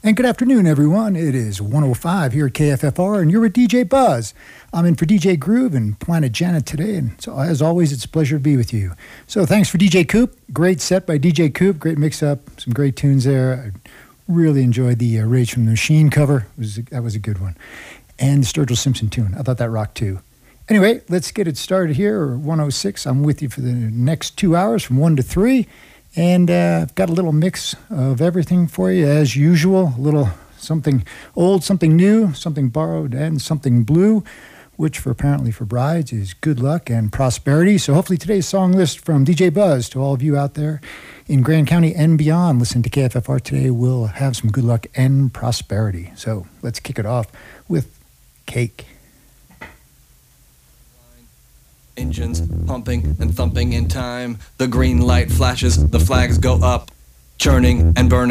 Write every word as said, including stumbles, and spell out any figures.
And good afternoon, everyone. It is one oh five here at K F F R, and you're with D J Buzz. I'm in for D J Groove and Planet Janet today, and so as always, it's a pleasure to be with you. So thanks for D J Coop. Great set by D J Coop. Great mix-up. Some great tunes there. I really enjoyed the uh, Rage from the Machine cover. It was, that was a good one. And the Sturgill Simpson tune. I thought that rocked, too. Anyway, let's get it started here. one oh six, I'm with you for the next two hours from one to three. And uh, I've got a little mix of everything for you, as usual. A little something old, something new, something borrowed, and something blue, which for apparently for brides is good luck and prosperity. So hopefully today's song list from D J Buzz to all of you out there in Grand County and beyond, listen to K F F R today, will have some good luck and prosperity. So let's kick it off with Cake. Engines pumping and thumping in time. The green light flashes, the flags go up, churning and burning.